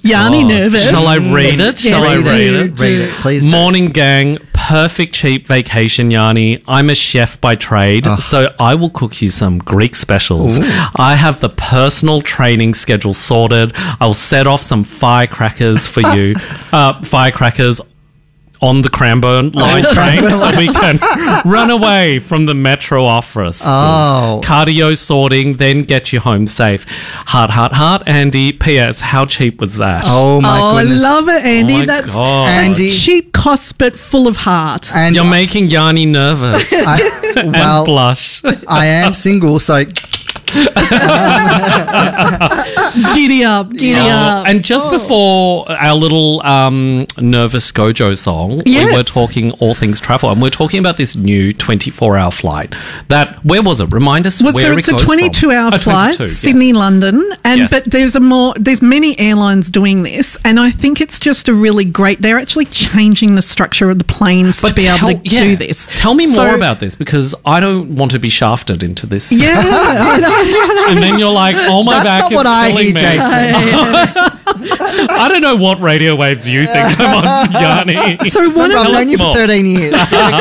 Yanni nervous. Shall I read it? Shall I read do. it? Read it, please. do. Morning gang, perfect cheap vacation, Yanni. I'm a chef by trade, so I will cook you some Greek specials. I have the personal training schedule sorted. I'll set off some firecrackers for you. Firecrackers on the Cranbourne line train so we can run away from the metro office. Oh. Cardio sorting, then get you home safe. Heart, Andy. P.S. How cheap was that? Oh, my goodness. I love it, Andy. Oh my that's God. Andy. cheap costs, but full of heart. And You're making Yanni nervous and well, blush. I am single, so Giddy up. And just before our little nervous Gojo song, Yes. we were talking all things travel, and we're talking about this new 24-hour flight. That where was it? Remind us Well, where so it it's goes a 22-hour from. flight, 22, yes. Sydney, London, and Yes. but there's many airlines doing this, and I think it's just a really great. They're actually changing the structure of the planes to be able to do this. Tell me So- more about this, because I don't want to be shafted into this. Yeah, I know. And then you're like, oh, my back that's not is what I killing hear, me. Jason. I don't know what radio waves you think I'm on, Yanni. So one I've of known you more. for 13 years.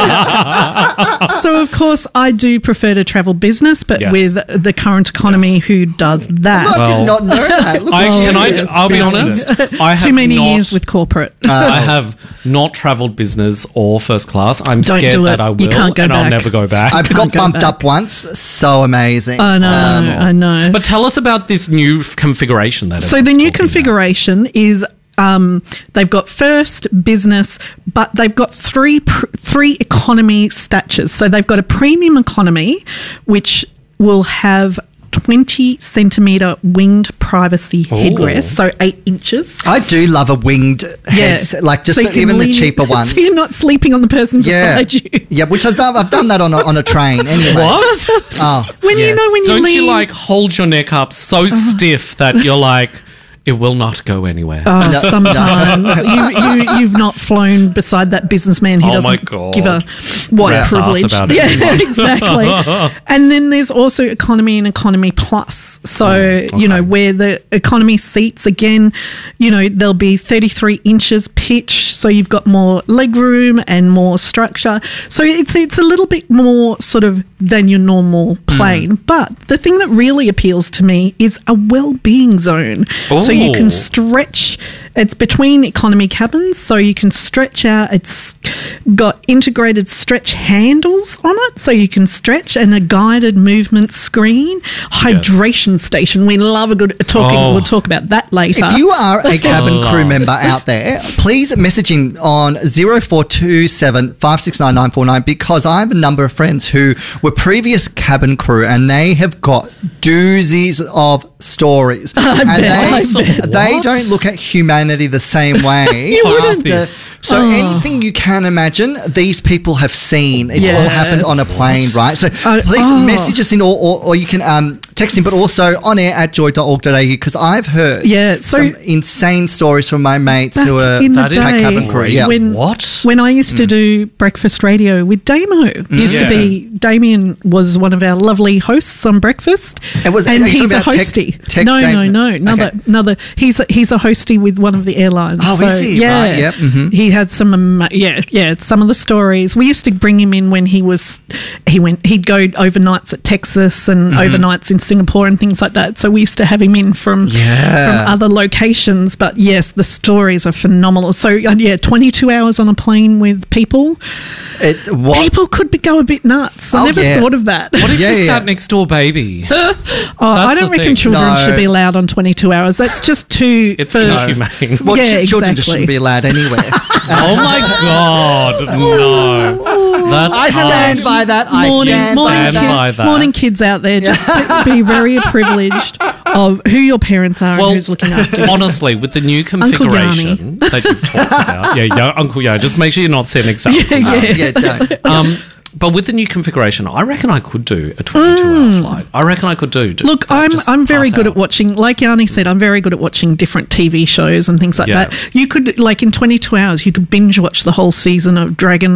So, of course, I do prefer to travel business, but Yes. with the current economy, who does that? I Well, did not know that. Look at you. I'll be honest. I have Too many not, years with corporate. I have not travelled business or first class. I'm Don't scared do it. that I will, You can't go and I'll back. never go back. I got go bumped back. up once. So amazing. I know, I know. But tell us about this new configuration. That So the everyone's new talking about. configuration is they've got first, business, but they've got three economy statures. So they've got a premium economy, which will have 20 centimetre winged privacy headrest, so 8 inches. I do love a winged head, like just So you can even the lean- cheaper ones. So you're not sleeping on the person Yeah, beside you. yeah, which I've done that on a train anyway. What? Oh, When yes. you know when you Don't lean, you like hold your neck up so stiff that you're like, it will not go anywhere? Oh, No, sometimes you've not flown beside that businessman who Oh my doesn't God. give a white Rat's ass privilege. about it. Yeah, exactly. And then there's also economy and economy plus. So you know where the economy seats again, you know there'll be 33 inches pitch, so you've got more leg room and more structure. So it's a little bit more sort of than your normal plane. But the thing that really appeals to me is a well-being zone. So you can Oh. stretch. It's between economy cabins, so you can stretch out. It's got integrated stretch handles on it, so you can stretch, and a guided movement screen. Hydration station. We love a good talking. Oh. We'll talk about that later. If you are a cabin crew member out there, please message in on 0427 569 949, because I have a number of friends who were previous cabin crew and they have got doozies of stories. They What? don't look at humanity the same way. You wouldn't. So anything you can imagine, these people have seen. It's all Yes. happened on a plane, right? So please oh. message us in, or you can text in, but also on air at joy.org.au, because I've heard Yeah, some insane stories from my mates who are Back in the That is day, cabin crew. Yeah. What? When I used to do breakfast radio with Damo, used to Yeah. be Damien was one of our lovely hosts on breakfast, And was- and are you he's talking a about tech- hostie. tech no, Dam- another. He's a hostie with one of the airlines. Oh, is he? Yeah, Right, yep, mhm. he had some. Some of the stories we used to bring him in when he'd go overnights at Texas and overnights in Singapore and things like that. So we used to have him in from other locations. But yes, the stories are phenomenal. So 22 hours on a plane with people. People could go a bit nuts. I never thought of that. What if Yeah, you yeah. sat next door baby? I That's don't the reckon thing. children No. should be allowed on 22 hours. That's just too. It's for- inhumane. Well, Yeah, children just exactly. shouldn't be allowed anywhere. Oh my God, no. That's I stand harsh. by that. I Morning, stand morning, by that. by that. morning kids out there, just be very privileged of who your parents are and who's looking after you. honestly, with the new Uncle configuration that you've talked about, Uncle Yo, just make sure you're not sitting next to Uncle Yo. Yeah, don't. But with the new configuration, I reckon I could do a 22-hour flight. I reckon I could do. Look, just I'm very pass good out. at watching, like Yanni said, I'm very good at watching different TV shows and things like Yeah. that. You could, like in 22 hours, you could binge watch the whole season of Dragon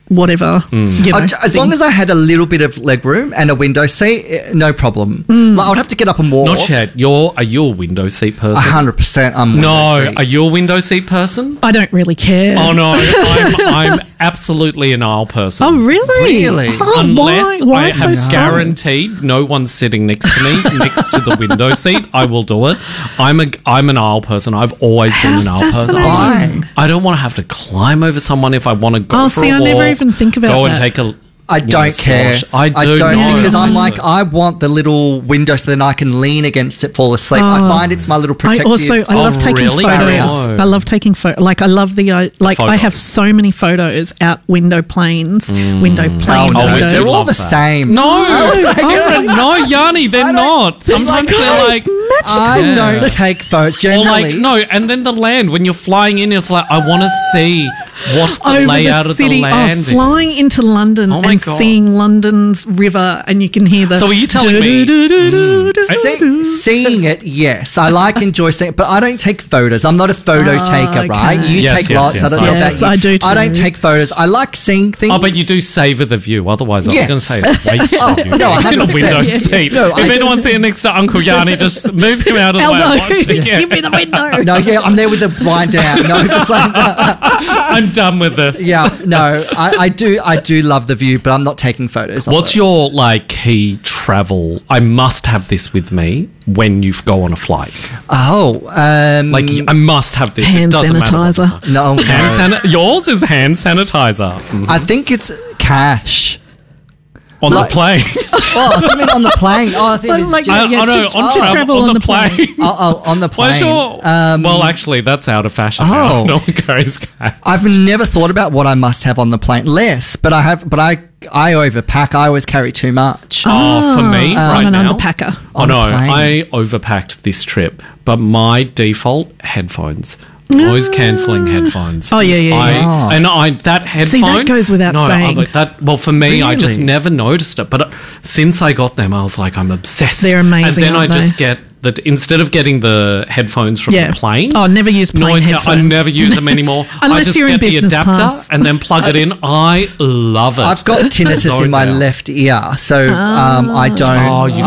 whatever. You know, As long as I had a little bit of leg room and a window seat, no problem. Like, I would have to get up and walk. Not yet. Are you a window seat person? 100% I'm window No. seat. Are you a window seat person? I don't really care. Oh, no. I'm absolutely an aisle person. Oh, really? Really? Oh, Unless why I so have strong? guaranteed no one's sitting next to me, next to the window seat, I will do it. I'm an aisle person. I've always been How an aisle person. fascinating. Why? I don't want to have to climb over someone if I want to go Oh, for see, a I walk. never even think about go that. and take a. I don't care. slosh. I do don't not. because I'm like, I want the little window so then I can lean against it, fall asleep. I find it's my little protective. I love taking really? photos. Oh. I love taking photos. Like, I love I Photos. have so many photos out window planes, window Oh, plane no, we windows. do they're all love the that. same. No, Oh, no, Yanni, they're I don't- not. it's Sometimes like, they're guys, like. I Yeah. don't take photos. Or Generally, like no, and then the land when you're flying in, it's like I want to see what's the Over layout the of city, the land. flying into London Oh my and God. seeing London's river, and you can hear the. So are you telling me- Seeing it, yes, I enjoy seeing it, but I don't take photos. I'm not a photo taker, okay. right? You Yes, take yes, lots. yes, I don't know I about do. you. I do I don't too. take photos. I like seeing things. Oh, but you do savor the view. Otherwise, I Yes. was going to say it's wasted. Oh, you. no, He's in a 100%. window Yeah. seat. No, if I- anyone's sitting next to Uncle Yanni, just move him out of the way. and watch it. Yeah. Give me the window. No, yeah, I'm there with the blind down. No, just like I'm done with this. yeah, no, I do love the view, but I'm not taking photos. Of What's it. your like key travel? I must have this with me when you go on a flight. Like I must have this. Hand it doesn't sanitizer. matter. What it's no, like. Yours is hand sanitizer. I think it's cash. On Like- the plane. Oh, I mean on the plane. Oh, I think But it's like- I Yeah, know, to on travel on on the the plane. plane. on the plane. Where's your, well, actually, that's out of fashion. Oh. Now. No one carries cash. I've never thought about what I must have on the plane. Less, but I overpack. I always carry too much. Oh, for me, right I'm an now. underpacker. Oh, On no, a plane. I overpacked this trip, but my default, headphones. Always cancelling headphones. Oh, yeah. And that headphone. that goes without saying. Well, for me, I just Really? never noticed it. But since I got them, I was like, I'm obsessed. They're amazing, And then aren't I just they? get that instead of getting the headphones from Yeah. the plane. Oh, never use plane I headphones. never use them anymore. Unless I just you're in get the business adapter class. and then plug it in. I love it. I've got tinnitus So in my now. left ear, so I don't. Oh, you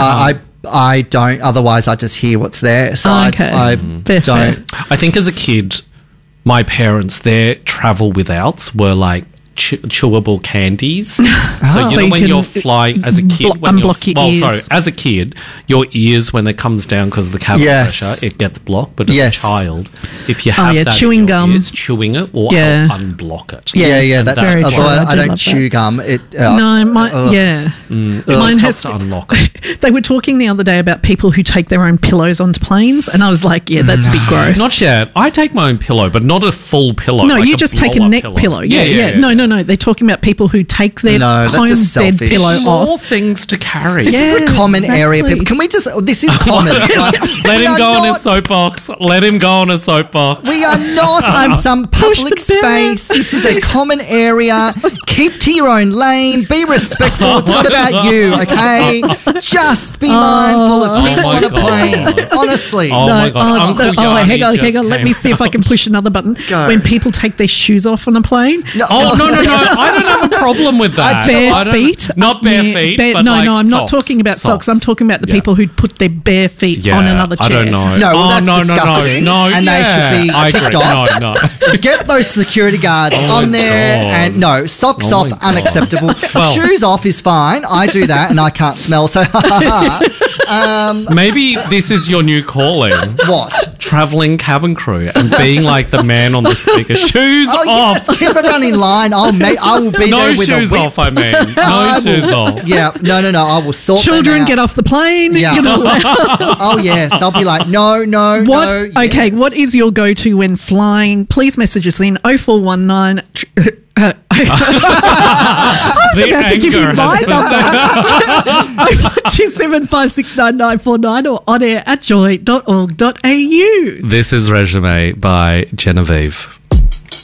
I don't. Otherwise, I just hear what's there. So Okay. I Fair, don't. fair. I think as a kid, my parents, their travel withouts were like chewable candies. So So you know you when can you're flying as a kid, when you're, unblock your ears. sorry, as a kid, your ears when it comes down because of the cabin Yes. pressure, it gets blocked. But as Yes. a child, if you have yeah, that chewing in your gum. ears, chewing it will Yeah. help unblock it. Yeah. Yeah, Yes, that's. very Although true. I do don't love chew that. gum. It. No, yeah. It's Mine tough has. to unlock it. They were talking the other day about people who take their own pillows onto planes, and I was like, yeah, that's a bit gross. Not yet. I take my own pillow, but not a full pillow. No, like you a just take a blow-up neck pillow. Yeah. yeah. No. They're talking about people who take their No, that's home just bed selfish. pillow More off. things to carry. This is a Yeah, common area. exactly. People, can we just? This is common. right? Let We him are go on his not- soapbox. Let him go on a soapbox. We are not on some public the bear. space. This is a common area. Keep to your own lane. Be respectful. It's not about you, okay? Just be mindful of people my on a God. plane. Honestly. Oh my God. Uncle Yanni hang on. just Let me came see if I can push another button. Go. When people take their shoes off on a plane, No, Oh no! I don't have a problem with that. bare I don't- feet. not bare Yeah, feet. bare- but no, like I'm not socks. talking about socks. I'm talking about the Yeah. people who put their bare feet Yeah, on another chair. I don't know. No, well, oh, that's no, disgusting, No, and they should be I kicked agree. off. No. Get those security guards Oh on my there, God. and no socks Oh off, my God. unacceptable. Well- Shoes off is fine. I do that, and I can't smell. So, Maybe this is your new calling. what? Traveling cabin crew and being like the man on the speaker. Shoes Oh off. yes, keep everyone in line. I will be No there with shoes a whip. off, I mean. No I will- shoes off. Yeah, no. I will sort Children them out. get off the plane. Yeah. You know, like, Oh yes, they'll be like, no, what? no. yes. Okay, what is your go-to when flying? Please message us in 0419. I was The about to give you anger my has- number. 27569949 or on air at joy.org.au. This is Resume by Genevieve.